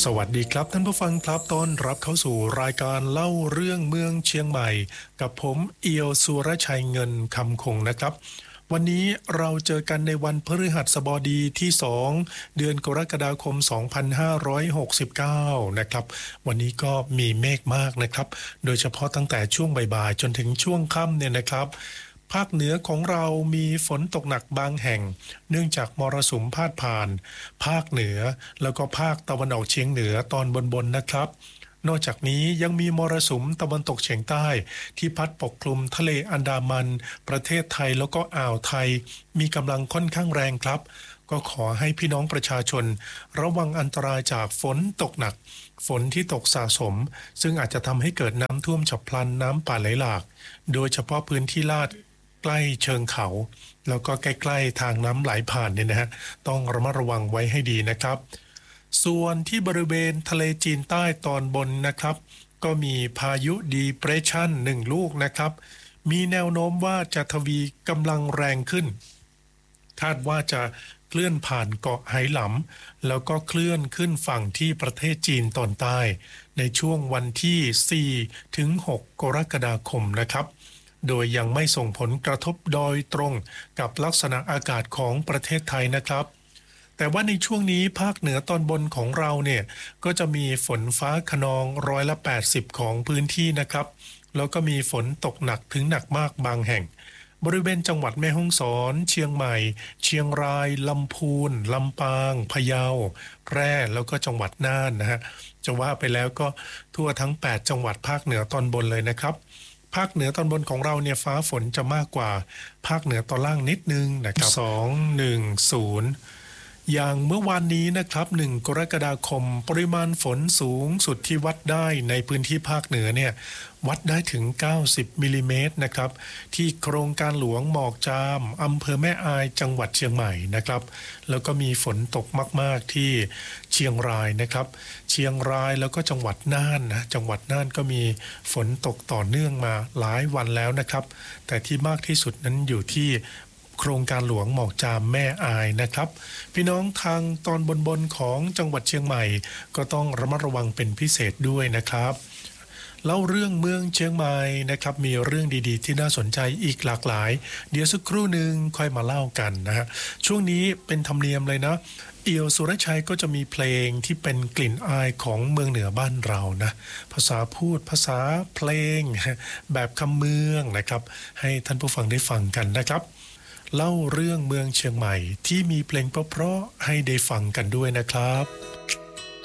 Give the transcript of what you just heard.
สวัสดีครับท่านผู้ฟังครับต้อนรับเข้าสู่รายการเล่าเรื่องเมืองเชียงใหม่กับผมเอียวสุรชัยเงินคำคงนะครับวันนี้เราเจอกันในวันพฤหัสบดีที่2เดือนกรกฎาคม2569นะครับวันนี้ก็มีเมฆมากนะครับโดยเฉพาะตั้งแต่ช่วงบ่ายๆจนถึงช่วงค่ำเนี่ยนะครับภาคเหนือของเรามีฝนตกหนักบางแห่งเนื่องจากมรสุมพาดผ่านภาคเหนือแล้วก็ภาคตะวันออกเฉียงเหนือตอนบนๆนะครับนอกจากนี้ยังมีมรสุมตะวันตกเฉียงใต้ที่พัดปกคลุมทะเลอันดามันประเทศไทยแล้วก็อ่าวไทยมีกำลังค่อนข้างแรงครับก็ขอให้พี่น้องประชาชนระวังอันตรายจากฝนตกหนักฝนที่ตกสะสมซึ่งอาจจะทำให้เกิดน้ำท่วมฉับพลันน้ำป่าไหลหลากโดยเฉพาะพื้นที่ลาดใกล้เชิงเขาแล้วก็ใกล้ๆทางน้ำไหลผ่านเนี่ยนะฮะต้องระมัดระวังไว้ให้ดีนะครับส่วนที่บริเวณทะเลจีนใต้ตอนบนนะครับก็มีพายุดีเพรสชัน1ลูกนะครับมีแนวโน้มว่าจะทวีกำลังแรงขึ้นคาดว่าจะเคลื่อนผ่านเกาะไหหลำแล้วก็เคลื่อนขึ้นฝั่งที่ประเทศจีนตอนใต้ในช่วงวันที่4ถึง6กรกฎาคมนะครับโดยยังไม่ส่งผลกระทบโดยตรงกับลักษณะอากาศของประเทศไทยนะครับแต่ว่าในช่วงนี้ภาคเหนือตอนบนของเราเนี่ยก็จะมีฝนฟ้าคะนอง80%ของพื้นที่นะครับแล้วก็มีฝนตกหนักถึงหนักมากบางแห่งบริเวณจังหวัดแม่ฮ่องสอนเชียงใหม่เชียงรายลำพูนลำปางพะเยาแพร่แล้วก็จังหวัดน่านนะฮะจะว่าไปแล้วก็ทั่วทั้ง8จังหวัดภาคเหนือตอนบนเลยนะครับภาคเหนือตอนบนของเราเนี่ยฟ้าฝนจะมากกว่าภาคเหนือตอนล่างนิดนึงนะครับ210อย่างเมื่อวานนี้นะครับ1กรกฎาคมปริมาณฝนสูงสุดที่วัดได้ในพื้นที่ภาคเหนือเนี่ยวัดได้ถึง90มิลลิเมตรนะครับที่โครงการหลวงหมอกจามอำเภอแม่อายจังหวัดเชียงใหม่นะครับแล้วก็มีฝนตกมากๆที่เชียงรายนะครับเชียงรายแล้วก็จังหวัดน่านนะจังหวัดน่านก็มีฝนตกต่อเนื่องมาหลายวันแล้วนะครับแต่ที่มากที่สุดนั้นอยู่ที่โครงการหลวงหมอกจามแม่อายนะครับพี่น้องทางตอนบนๆของจังหวัดเชียงใหม่ก็ต้องระมัดระวังเป็นพิเศษด้วยนะครับเล่าเรื่องเมืองเชียงใหม่นะครับมีเรื่องดีๆที่น่าสนใจอีกหลากหลายเดี๋ยวสักครู่หนึ่งค่อยมาเล่ากันนะฮะช่วงนี้เป็นธรรมเนียมเลยนะเอียวสุรชัยก็จะมีเพลงที่เป็นกลิ่นอายของเมืองเหนือบ้านเรานะภาษาพูดภาษาเพลงแบบคำเมืองนะครับให้ท่านผู้ฟังได้ฟังกันนะครับเล่าเรื่องเมืองเชียงใหม่ที่มีเพลงเพราะๆให้ได้ฟังกันด้วยนะครับ